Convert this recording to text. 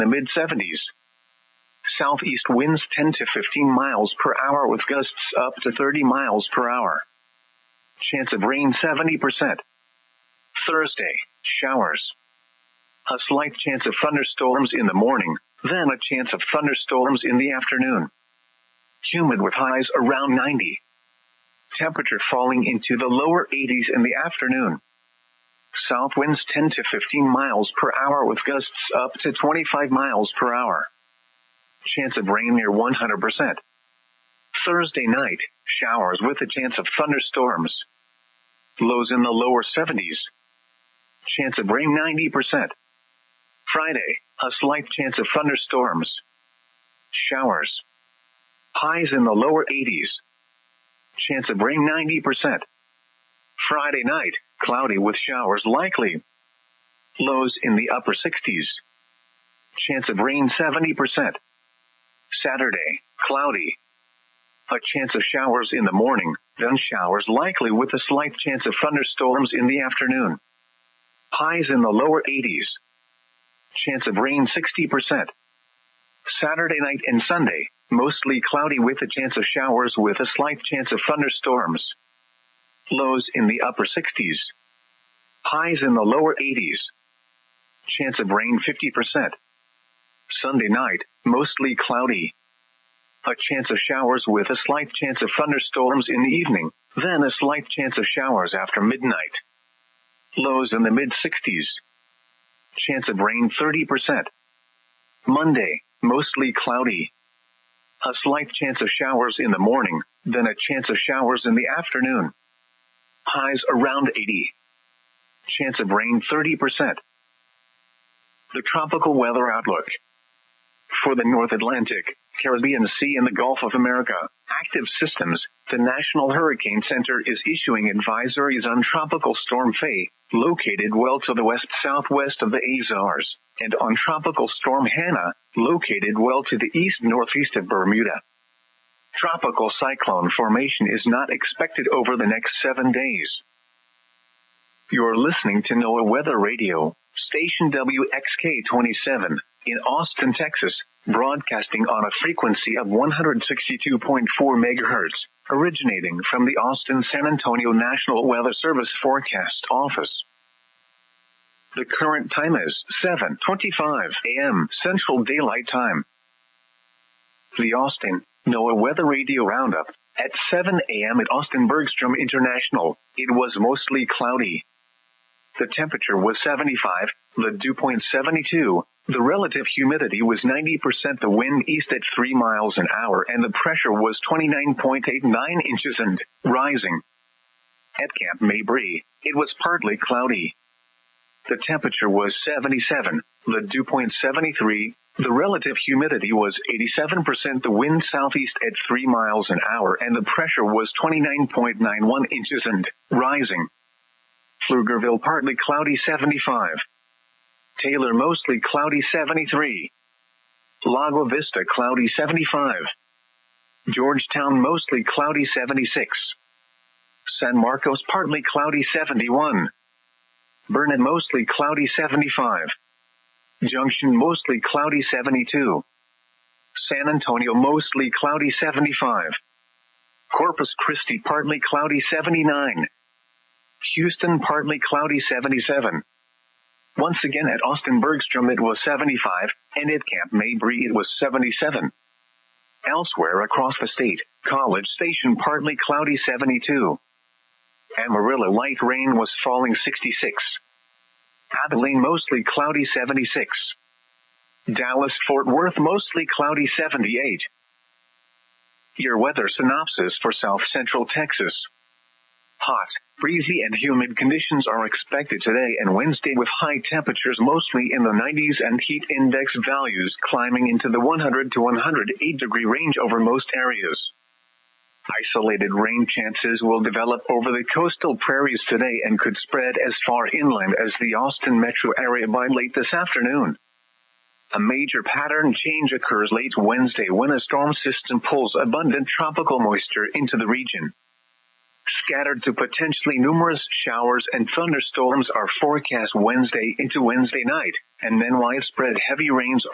the mid-70s. Southeast winds 10 to 15 miles per hour with gusts up to 30 miles per hour. Chance of rain 70%. Thursday, showers. A slight chance of thunderstorms in the morning, then a chance of thunderstorms in the afternoon. Humid with highs around 90. Temperature falling into the lower 80s in the afternoon. South winds 10 to 15 miles per hour with gusts up to 25 miles per hour. Chance of rain near 100%. Thursday night, showers with a chance of thunderstorms. Lows in the lower 70s. Chance of rain 90%. Friday, a slight chance of thunderstorms. Showers. Highs in the lower 80s. Chance of rain 90%. Friday night, cloudy with showers likely. Lows in the upper 60s. Chance of rain 70%. Saturday, cloudy. A chance of showers in the morning, then showers likely with a slight chance of thunderstorms in the afternoon. Highs in the lower 80s. Chance of rain 60%. Saturday night and Sunday, mostly cloudy with a chance of showers with a slight chance of thunderstorms. Lows in the upper 60s. Highs in the lower 80s. Chance of rain 50%. Sunday night, mostly cloudy. A chance of showers with a slight chance of thunderstorms in the evening, then a slight chance of showers after midnight. Lows in the mid-60s. Chance of rain 30%. Monday, mostly cloudy. A slight chance of showers in the morning, then a chance of showers in the afternoon. Highs around 80. Chance of rain 30%. The tropical weather outlook. For the North Atlantic, Caribbean Sea and the Gulf of America, active systems, the National Hurricane Center is issuing advisories on Tropical Storm Faye, located well to the west-southwest of the Azores, and on Tropical Storm Hannah, located well to the east-northeast of Bermuda. Tropical cyclone formation is not expected over the next 7 days. You're listening to NOAA Weather Radio, station WXK-27, in Austin, Texas, broadcasting on a frequency of 162.4 MHz, originating from the Austin-San Antonio National Weather Service Forecast Office. The current time is 7:25 a.m. Central Daylight Time. The Austin NOAA Weather Radio Roundup. At 7 a.m. at Austin Bergstrom International, it was mostly cloudy. The temperature was 75, the dew point 72, the relative humidity was 90%, the wind east at 3 miles an hour, and the pressure was 29.89 inches and rising. At Camp Mabry, it was partly cloudy. The temperature was 77, the dew point 73, the relative humidity was 87%, the wind southeast at 3 miles an hour, and the pressure was 29.91 inches and rising. Pflugerville partly cloudy 75. Taylor mostly cloudy 73. Lago Vista cloudy 75. Georgetown mostly cloudy 76. San Marcos partly cloudy 71. Burnet mostly cloudy 75. Junction mostly cloudy 72. San Antonio mostly cloudy 75. Corpus Christi partly cloudy 79. Houston partly cloudy 77. Once again at Austin Bergstrom it was 75, and at Camp Mabry it was 77. Elsewhere across the state, College Station partly cloudy 72. Amarillo light rain was falling 66. Abilene mostly cloudy 76. Dallas-Fort Worth mostly cloudy 78. Your weather synopsis for South Central Texas. Hot, breezy and humid conditions are expected today and Wednesday with high temperatures mostly in the 90s and heat index values climbing into the 100 to 108 degree range over most areas. Isolated rain chances will develop over the coastal prairies today and could spread as far inland as the Austin metro area by late this afternoon. A major pattern change occurs late Wednesday when a storm system pulls abundant tropical moisture into the region. Scattered to potentially numerous showers and thunderstorms are forecast Wednesday into Wednesday night, and then widespread heavy rains